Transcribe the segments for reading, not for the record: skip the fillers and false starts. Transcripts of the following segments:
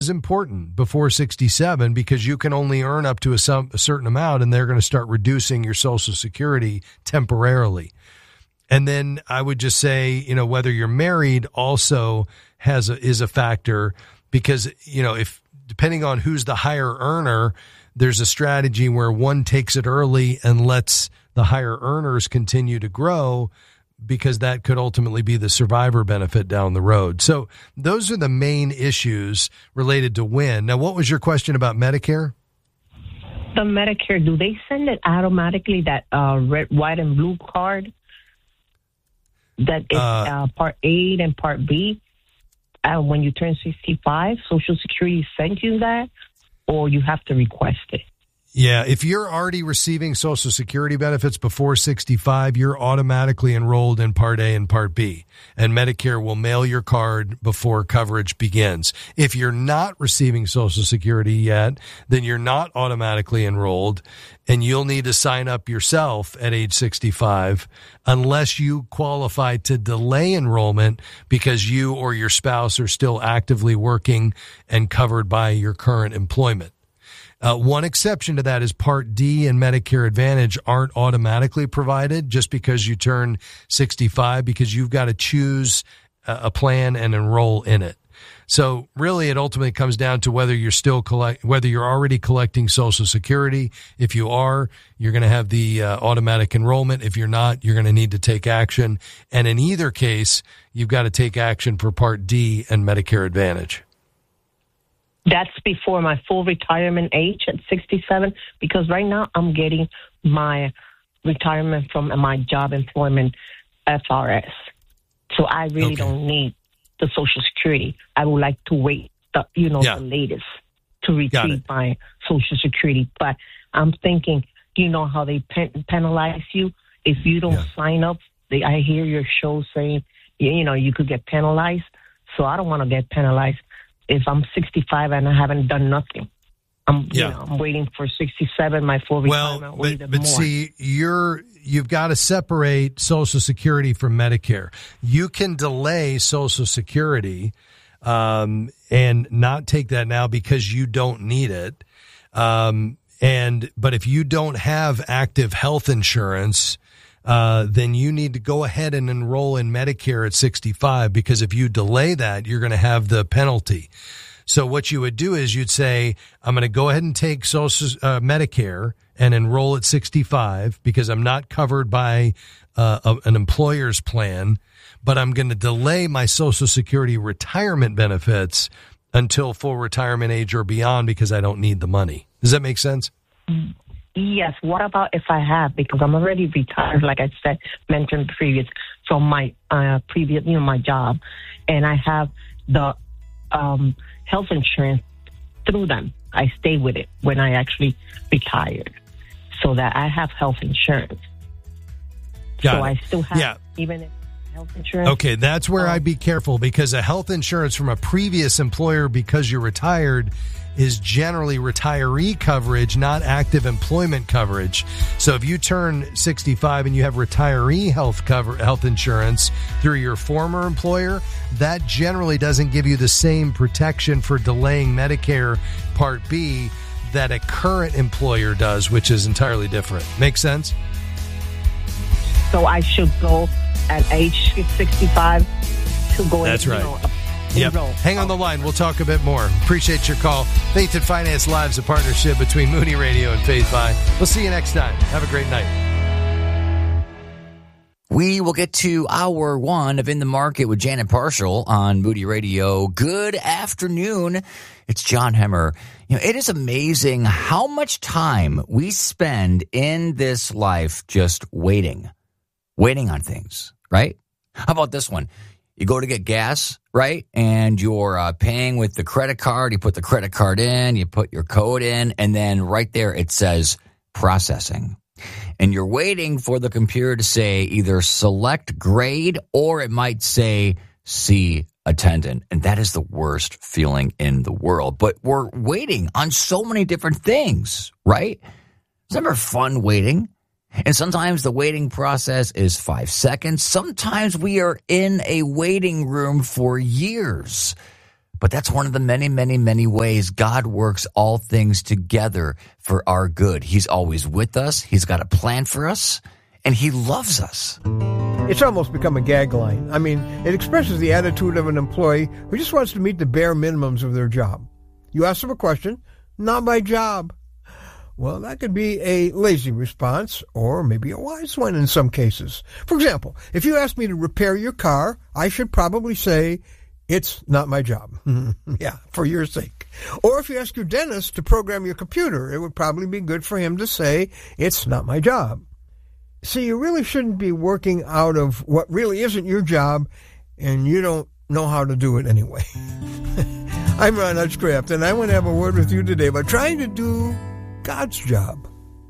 is important before 67 because you can only earn up to a certain amount, and they're going to start reducing your Social Security temporarily. And then I would just say, whether you're married also is a factor because, if depending on who's the higher earner, there's a strategy where one takes it early and lets the higher earners continue to grow because that could ultimately be the survivor benefit down the road. So those are the main issues related to WIN. Now, what was your question about Medicare? The Medicare, do they send it automatically, that red, white, and blue card? That is Part A and Part B. When you turn 65, Social Security sends you that, or you have to request it? Yeah, if you're already receiving Social Security benefits before 65, you're automatically enrolled in Part A and Part B, and Medicare will mail your card before coverage begins. If you're not receiving Social Security yet, then you're not automatically enrolled, and you'll need to sign up yourself at age 65 unless you qualify to delay enrollment because you or your spouse are still actively working and covered by your current employment. One exception to that is Part D and Medicare Advantage aren't automatically provided just because you turn 65, because you've got to choose a plan and enroll in it. So really, it ultimately comes down to whether you're whether you're already collecting Social Security. If you are, you're going to have the automatic enrollment. If you're not, you're going to need to take action. And in either case, you've got to take action for Part D and Medicare Advantage. That's before my full retirement age at 67, because right now I'm getting my retirement from my job employment FRS. So I really don't need the Social Security. I would like to wait, the latest to retrieve my Social Security. But I'm thinking, you know how they penalize you if you don't sign up? I hear your show saying, you could get penalized. So I don't want to get penalized. If I'm 65 and I haven't done nothing, I'm waiting for 67, my full retirement. But see, you've got to separate Social Security from Medicare. You can delay Social Security and not take that now because you don't need it. But if you don't have active health insurance, then you need to go ahead and enroll in Medicare at 65, because if you delay that, you're going to have the penalty. So what you would do is you'd say, I'm going to go ahead and take Medicare and enroll at 65 because I'm not covered by an employer's plan, but I'm going to delay my Social Security retirement benefits until full retirement age or beyond because I don't need the money. Does that make sense? Yes. What about if I have, because I'm already retired, like I said, mentioned previous, from my previous, my job, and I have the health insurance through them. I stay with it when I actually retired, so that I have health insurance. I still have, even if health insurance. Okay, that's where I'd be careful, because a health insurance from a previous employer, because you're retired, is generally retiree coverage, not active employment coverage. So if you turn 65 and you have retiree health insurance through your former employer, that generally doesn't give you the same protection for delaying Medicare Part B that a current employer does, which is entirely different. Make sense? So I should go at age 65 to go. That's right. Yep. Hang on the line. We'll talk a bit more. Appreciate your call. Faith and Finance Live is a partnership between Moody Radio and Faith Buy. We'll see you next time. Have a great night. We will get to hour one of In the Market with Janet Parshall on Moody Radio. Good afternoon. It's John Hemmer. It is amazing how much time we spend in this life just waiting on things, right? How about this one? You go to get gas, right? And you're paying with the credit card. You put the credit card in, you put your code in, and then right there it says processing. And you're waiting for the computer to say either select grade, or it might say see attendant. And that is the worst feeling in the world. But we're waiting on so many different things, right? It's never fun waiting. And sometimes the waiting process is 5 seconds. Sometimes we are in a waiting room for years. But that's one of the many, many, many ways God works all things together for our good. He's always with us. He's got a plan for us, and he loves us. It's almost become a gag line. I mean, it expresses the attitude of an employee who just wants to meet the bare minimums of their job. You ask them a question, not my job. Well, that could be a lazy response, or maybe a wise one in some cases. For example, if you ask me to repair your car, I should probably say, it's not my job. Yeah, for your sake. Or if you ask your dentist to program your computer, it would probably be good for him to say, it's not my job. See, you really shouldn't be working out of what really isn't your job, and you don't know how to do it anyway. I'm Ron Hutchcraft, and I want to have a word with you today about trying to do God's job.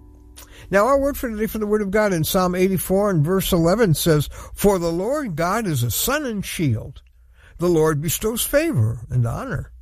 Now, our word for today from the Word of God in Psalm 84 and verse 11 says, For the Lord God is a sun and shield. The Lord bestows favor and honor.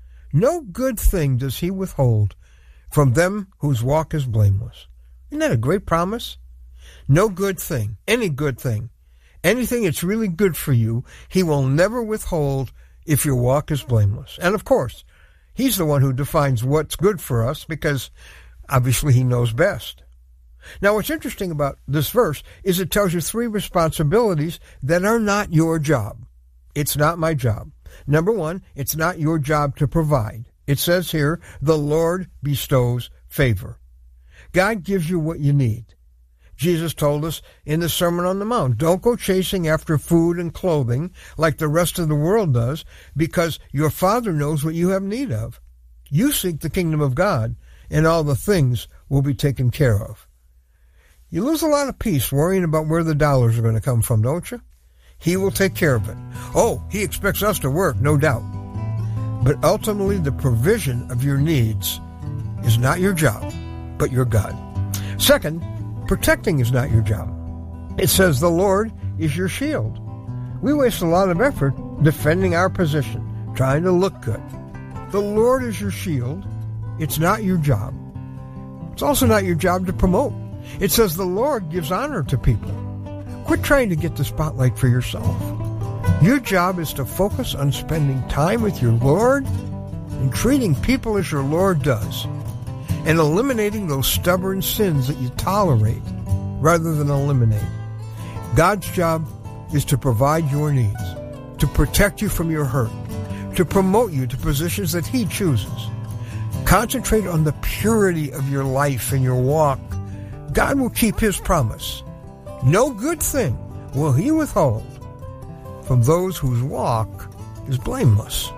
No good thing does he withhold from them whose walk is blameless. Isn't that a great promise? No good thing, any good thing, anything that's really good for you, he will never withhold if your walk is blameless. And of course, he's the one who defines what's good for us because obviously he knows best. Now, what's interesting about this verse is it tells you 3 responsibilities that are not your job. It's not my job. Number 1, it's not your job to provide. It says here, the Lord bestows favor. God gives you what you need. Jesus told us in the Sermon on the Mount, don't go chasing after food and clothing like the rest of the world does, because your Father knows what you have need of. You seek the kingdom of God, and all the things will be taken care of. You lose a lot of peace worrying about where the dollars are going to come from, don't you? He will take care of it. Oh, he expects us to work, no doubt. But ultimately, the provision of your needs is not your job, but your God. Second, protecting is not your job. It says the Lord is your shield. We waste a lot of effort defending our position, trying to look good. The Lord is your shield. It's not your job. It's also not your job to promote. It says the Lord gives honor to people. Quit trying to get the spotlight for yourself. Your job is to focus on spending time with your Lord and treating people as your Lord does, and eliminating those stubborn sins that you tolerate rather than eliminate. God's job is to provide your needs, to protect you from your hurt, to promote you to positions that he chooses. Concentrate on the purity of your life and your walk. God will keep his promise. No good thing will he withhold from those whose walk is blameless.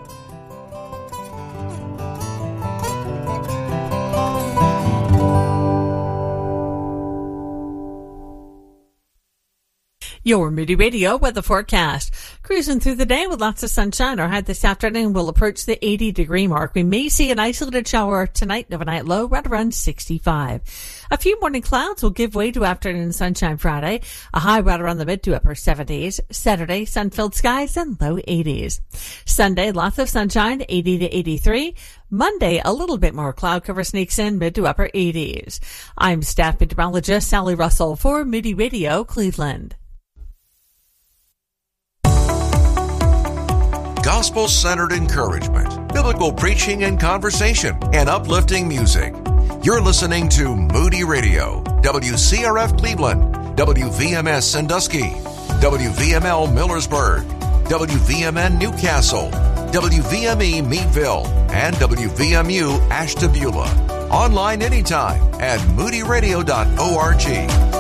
Your Moody Radio weather forecast. Cruising through the day with lots of sunshine. Our high this afternoon will approach the 80-degree mark. We may see an isolated shower tonight, overnight low right around 65. A few morning clouds will give way to afternoon sunshine Friday. A high right around the mid to upper 70s. Saturday, sun-filled skies and low 80s. Sunday, lots of sunshine, 80 to 83. Monday, a little bit more cloud cover sneaks in, mid to upper 80s. I'm staff meteorologist Sally Russell for Moody Radio, Cleveland. Gospel-centered encouragement, biblical preaching and conversation, and uplifting music. You're listening to Moody Radio, WCRF Cleveland, WVMS Sandusky, WVML Millersburg, WVMN Newcastle, WVME Meadville, and WVMU Ashtabula. Online anytime at moodyradio.org.